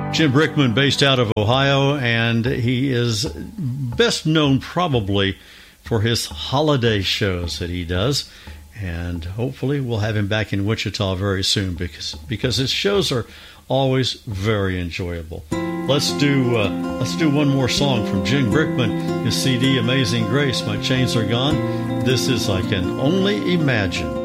Jim Brickman, based out of Ohio, and he is best known probably for his holiday shows that he does. And hopefully we'll have him back in Wichita very soon because his shows are always very enjoyable. Let's do one more song from Jim Brickman, his CD Amazing Grace, My Chains Are Gone. This is I Can Only Imagine.